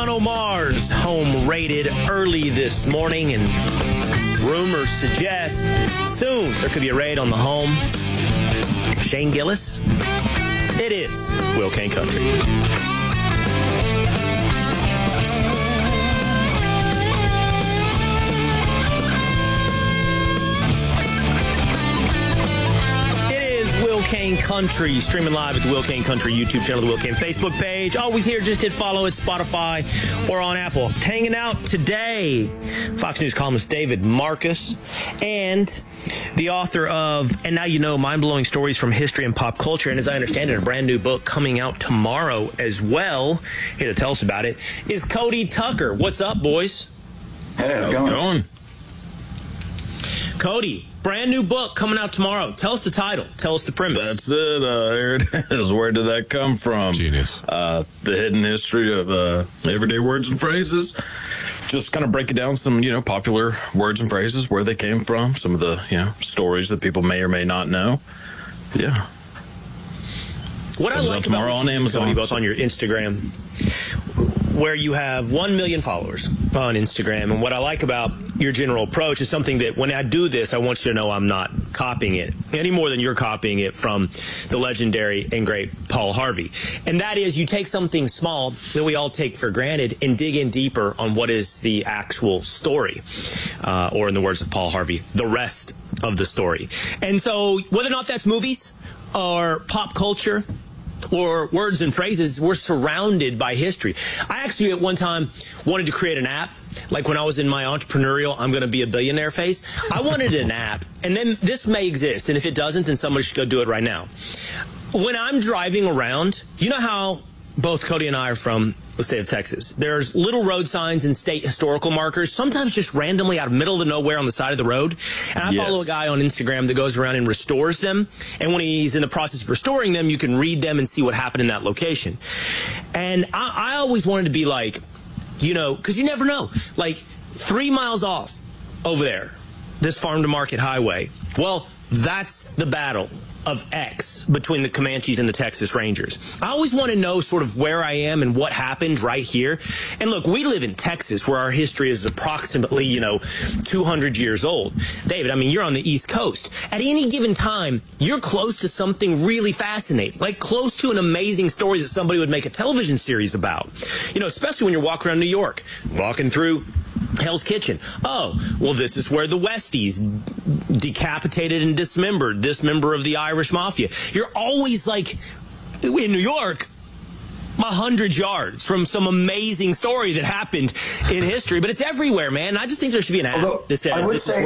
Bruno Mars, home rated early this morning, and rumors suggest soon there could be a raid on the home. Shane Gillis. It is Will Kane Country. Kane Country, streaming live at the Will Kane Country YouTube channel, the Will Kane Facebook page. Always here, just hit follow at Spotify or on Apple. Hanging out today, Fox News columnist David Marcus and the author of And Now You Know, Mind-Blowing Stories from History and Pop Culture. And as I understand it, a brand new book coming out tomorrow as well. Here to tell us about it is Cody Tucker. What's up, boys? Hey, how's it going? Cody, brand new book coming out tomorrow. Tell us the title. Tell us the premise. That's it. Here it is. Where did that come from? Genius. The hidden history of everyday words and phrases. Just kind of breaking down some, popular words and phrases, where they came from, some of the, stories that people may or may not know. Yeah. What I like about on Amazon, Cody, both on your Instagram, where you have 1 million followers on Instagram. And what I like about your general approach is something that when I do this, I want you to know I'm not copying it any more than you're copying it from the legendary and great Paul Harvey. And that is, you take something small that we all take for granted and dig in deeper on what is the actual story. Or in the words of Paul Harvey, the rest of the story. And so whether or not that's movies or pop culture or words and phrases, we're surrounded by history. I actually at one time wanted to create an app, like when I was in my entrepreneurial, I'm going to be a billionaire phase. I wanted an app, and then this may exist, and if it doesn't, then somebody should go do it right now. When I'm driving around, you know how both Cody and I are from the state of Texas. There's little road signs and state historical markers, sometimes just randomly out of the middle of nowhere on the side of the road. And I follow a guy on Instagram that goes around and restores them. And when he's in the process of restoring them, you can read them and see what happened in that location. And I always wanted to be like, because you never know, like 3 miles off over there, this farm to market highway. Well, that's the battle of X between the Comanches and the Texas Rangers. I always want to know sort of where I am and what happened right here. And look, we live in Texas where our history is approximately, 200 years old. David, you're on the East Coast. At any given time, you're close to something really fascinating, like close to an amazing story that somebody would make a television series about. Especially when you're walking around New York, walking through Hell's Kitchen. Oh, well, this is where the Westies decapitated and dismembered this member of the Irish Mafia. You're always like, in New York, 100 yards from some amazing story that happened in history, but it's everywhere, man. I just think there should be an app that says this is where